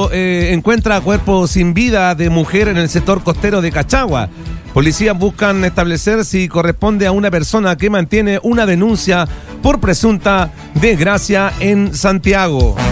encuentra cuerpo sin vida de mujer en el sector costero de Cachagua. Policías buscan establecer si corresponde a una persona que mantiene una denuncia por presunta desgracia en Santiago.